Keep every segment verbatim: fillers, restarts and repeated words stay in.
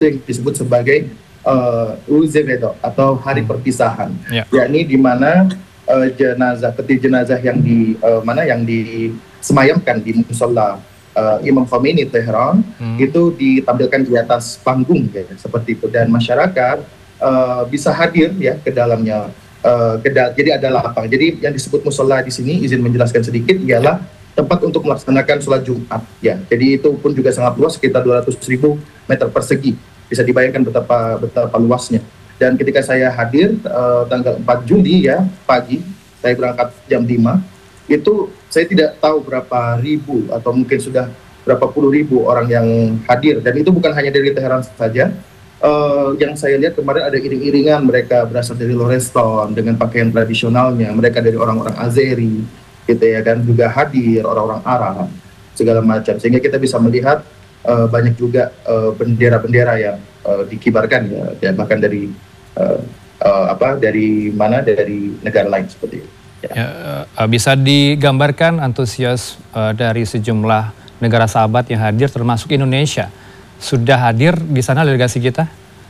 yang disebut sebagai uh, Uzevedo atau hari perpisahan, Ya. yakni di mana uh, jenazah peti jenazah yang di uh, mana yang disemayamkan di musola uh, Imam Khomeini Tehran Hmm. itu ditampilkan di atas panggung ya, seperti itu, dan masyarakat uh, bisa hadir ya ke dalamnya. Uh, ke da- jadi ada lapang. Jadi yang disebut musola di sini, izin menjelaskan sedikit, ialah tempat untuk melaksanakan sholat Jumat ya. Jadi itu pun juga sangat luas, sekitar dua ratus ribu meter persegi. Bisa dibayangkan betapa betapa luasnya. Dan ketika saya hadir uh, tanggal empat Juli ya pagi, saya berangkat jam lima, itu saya tidak tahu berapa ribu atau mungkin sudah berapa puluh ribu orang yang hadir, dan itu bukan hanya dari Teheran saja. Uh, yang saya lihat kemarin ada iring-iringan, mereka berasal dari Loreston dengan pakaian tradisionalnya, mereka dari orang-orang Azeri gitu ya kan, juga hadir orang-orang Arab segala macam, sehingga kita bisa melihat uh, banyak juga uh, bendera-bendera yang uh, dikibarkan ya, ya bahkan dari uh, uh, apa dari mana dari negara lain seperti itu. Ya. Ya, uh, bisa digambarkan antusias uh, dari sejumlah negara sahabat yang hadir termasuk Indonesia. Sudah hadir di sana delegasi kita,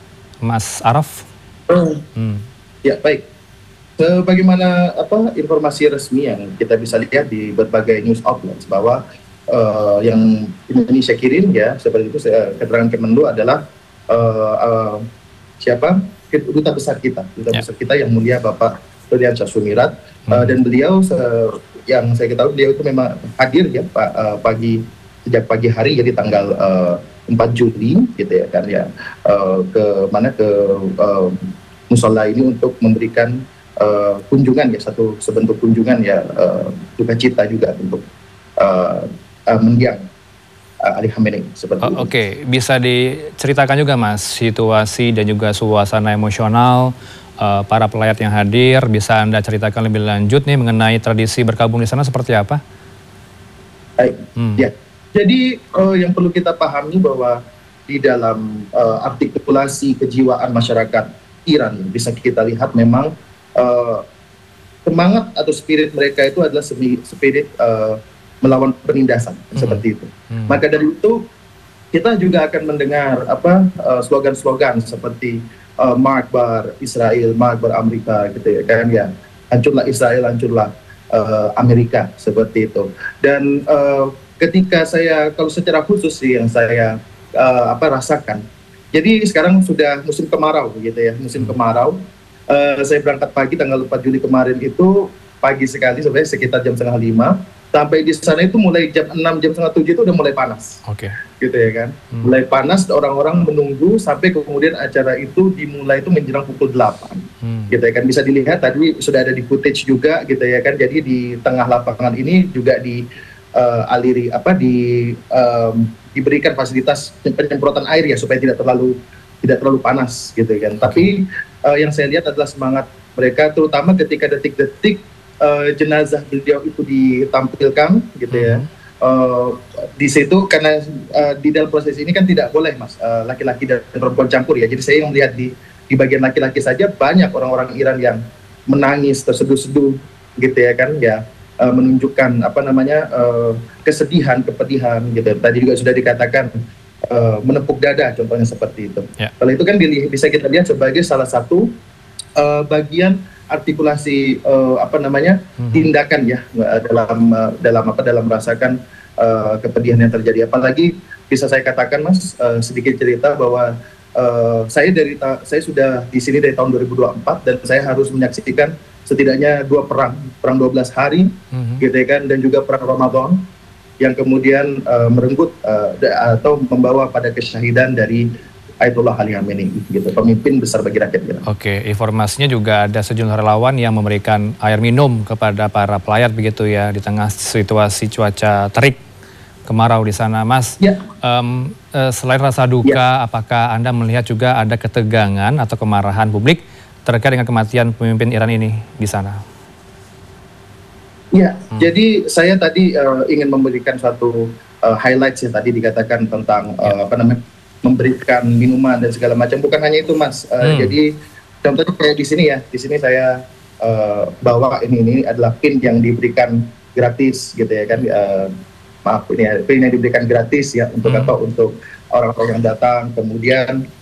Mas Araf? Hmm. Hmm. Ya baik. Sebagaimana apa informasi resmi yang kita bisa lihat di berbagai news outlets bahwa uh, yang Indonesia kirim ya seperti itu, keterangan Kemenlu adalah uh, uh, siapa duta besar kita, duta Ya. besar kita yang mulia Bapak Dodian Syah Sumirat, hmm. uh, dan beliau uh, yang saya ketahui beliau itu memang hadir ya Pak uh, pagi sejak pagi hari, jadi tanggal uh, empat Juli gitu ya kan ya, uh, ke mana ke uh, musola ini untuk memberikan uh, kunjungan ya, satu sebentuk kunjungan ya, uh, duka cita juga untuk uh, uh, mendiang uh, Ali Khamenei seperti oh, itu. Oke, okay. Bisa diceritakan juga Mas situasi dan juga suasana emosional uh, para pelayat yang hadir, bisa Anda ceritakan lebih lanjut nih mengenai tradisi berkabung di sana seperti apa? Baik, hmm. ya. Jadi uh, yang perlu kita pahami bahwa di dalam uh, artikulasi kejiwaan masyarakat Iran bisa kita lihat memang uh, semangat atau spirit mereka itu adalah spirit uh, melawan penindasan hmm. seperti itu. Hmm. Maka dari itu kita juga akan mendengar apa uh, slogan-slogan seperti uh, Makbar Israel, Makbar Amerika gitu ya kan ya. Hancurlah Israel, hancurlah uh, Amerika seperti itu. Dan uh, ketika saya, kalau secara khusus sih yang saya uh, apa rasakan, jadi sekarang sudah musim kemarau gitu ya, musim kemarau. Uh, saya berangkat pagi tanggal empat Juli kemarin itu pagi sekali, sebenarnya sekitar jam setengah lima. Sampai di sana itu mulai jam enam, jam setengah tujuh itu udah mulai panas. Oke. Okay. Gitu ya kan, hmm. mulai panas, orang-orang menunggu sampai kemudian acara itu dimulai itu menjelang pukul delapan. Hmm. Gitu ya kan, bisa dilihat tadi sudah ada di footage juga gitu ya kan. Jadi di tengah lapangan ini juga di Uh, aliri apa di um, diberikan fasilitas penyemprotan air ya supaya tidak terlalu tidak terlalu panas gitu kan. Okay. Tapi uh, yang saya lihat adalah semangat mereka, terutama ketika detik-detik uh, jenazah beliau itu ditampilkan gitu ya. Mm-hmm. uh, di situ karena uh, di dalam proses ini kan tidak boleh mas uh, laki-laki dan perempuan campur ya. Jadi saya yang melihat di di bagian laki-laki saja banyak orang-orang Iran yang menangis terseduh-seduh gitu ya kan ya. Uh, menunjukkan apa namanya uh, kesedihan, kepedihan gitu. Tadi juga sudah dikatakan uh, menepuk dada, contohnya seperti itu. Yeah. Kalau itu kan bisa kita lihat sebagai salah satu uh, bagian artikulasi uh, apa namanya mm-hmm. tindakan ya dalam uh, dalam apa dalam merasakan uh, kepedihan yang terjadi. Apalagi bisa saya katakan mas uh, sedikit cerita bahwa uh, saya dari ta- saya sudah di sini dari tahun dua ribu dua puluh empat dan saya harus menyaksikan setidaknya dua perang, perang dua belas hari, mm-hmm. gitu kan, dan juga perang Ramadan yang kemudian uh, merenggut uh, atau membawa pada kesyahidan dari Ayatollah Ali Khamenei, gitu, pemimpin besar bagi rakyat Iran. Oke, informasinya juga ada sejumlah relawan yang memberikan air minum kepada para pelayat begitu ya di tengah situasi cuaca terik kemarau di sana, Mas. Ya. Um, uh, selain rasa duka, ya. Apakah Anda melihat juga ada ketegangan atau kemarahan publik terkait dengan kematian pemimpin Iran ini di sana? Ya, hmm. jadi saya tadi uh, ingin memberikan satu uh, highlights yang tadi dikatakan tentang uh, ya. apa namanya memberikan minuman dan segala macam. Bukan hanya itu, Mas. Uh, hmm. Jadi contohnya kayak di sini ya, di sini saya uh, bawa ini ini adalah pin yang diberikan gratis, gitu ya kan? Uh, maaf ini ya, pin yang diberikan gratis ya untuk hmm. apa? Untuk orang-orang yang datang. Kemudian